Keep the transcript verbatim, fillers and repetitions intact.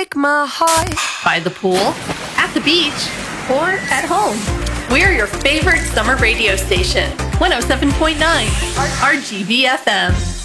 break my heart. By the pool, at the beach, or at home. We're your favorite summer radio station, one oh seven point nine R G V F M.